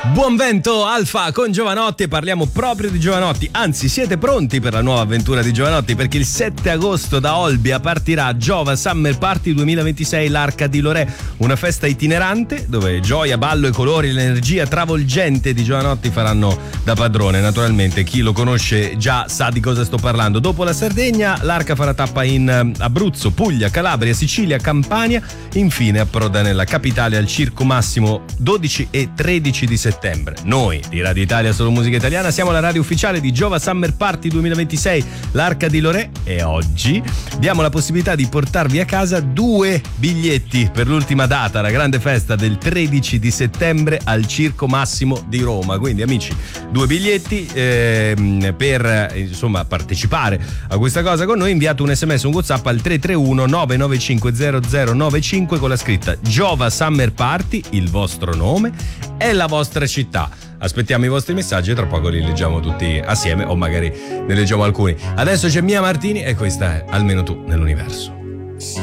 Buon vento Alfa con Giovanotti, e parliamo proprio di Giovanotti. Anzi, siete pronti per la nuova avventura di Giovanotti, perché il 7 agosto da Olbia partirà Giova Summer Party 2026 l'Arca di Lorè, una festa itinerante dove gioia, ballo e colori, l'energia travolgente di Giovanotti faranno da padrone. Naturalmente chi lo conosce già sa di cosa sto parlando. Dopo la Sardegna l'Arca farà tappa in Abruzzo, Puglia, Calabria, Sicilia, Campania, infine approda nella capitale al Circo Massimo 12 e 13 di settembre. Noi di Radio Italia Solo Musica Italiana siamo la radio ufficiale di Giova Summer Party 2026 l'Arca di Lorè, e oggi diamo la possibilità di portarvi a casa 2 biglietti per l'ultima data, la grande festa del 13 di settembre al Circo Massimo di Roma. Quindi amici, 2 biglietti per insomma partecipare a questa cosa con noi. Inviate un SMS, un WhatsApp al 331 995 0095 con la scritta Giova Summer Party, il vostro nome e la vostra città. Aspettiamo i vostri messaggi e tra poco li leggiamo tutti assieme, o magari ne leggiamo alcuni. Adesso c'è Mia Martini e questa è Almeno tu nell'universo.